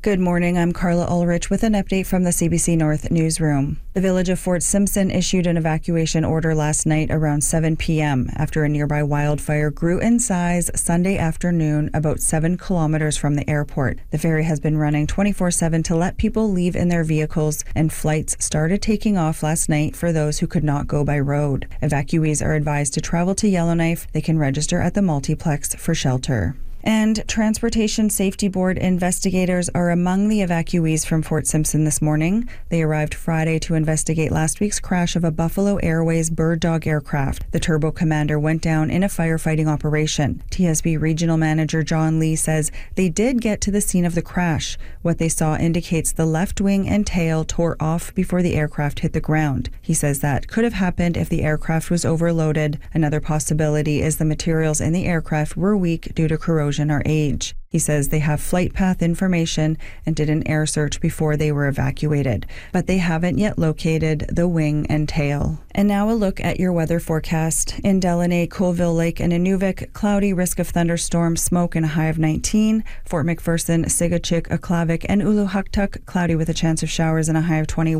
Good morning, I'm Carla Ulrich with an update from the CBC North newsroom. The village of Fort Simpson issued an evacuation order last night around 7 p.m. after a nearby wildfire grew in size Sunday afternoon about 7 kilometers from the airport. The ferry has been running 24/7 to let people leave in their vehicles, and flights started taking off last night for those who could not go by road. Evacuees are advised to travel to Yellowknife. They can register at the multiplex for shelter. And Transportation Safety Board investigators are among the evacuees from Fort Simpson this morning. They arrived Friday to investigate last week's crash of a Buffalo Airways Bird Dog aircraft. The Turbo Commander went down in a firefighting operation. TSB Regional Manager John Lee says they did get to the scene of the crash. What they saw indicates the left wing and tail tore off before the aircraft hit the ground. He says that could have happened if the aircraft was overloaded. Another possibility is the materials in the aircraft were weak due to corrosion or age. He says they have flight path information and did an air search before they were evacuated, but they haven't yet located the wing and tail. And now a look at your weather forecast. In Delaney, Colville Lake, and Inuvik, cloudy, risk of thunderstorms, smoke, and a high of 19. Fort McPherson, Sigachik, Aklavik, and Uluhaktuk, cloudy with a chance of showers and a high of 21.